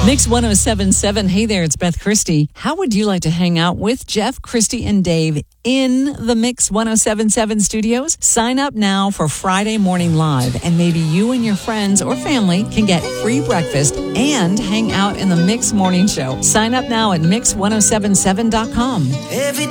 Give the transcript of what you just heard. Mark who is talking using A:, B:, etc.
A: Mix 1077. Hey there, it's Beth Christie. How would you like to hang out with Jeff, Christie, and Dave in the Mix 1077 studios? Sign up now for Friday Morning Live, and maybe you and your friends or family can get free breakfast and hang out in the Mix Morning Show. Sign up now at mix1077.com.
B: Every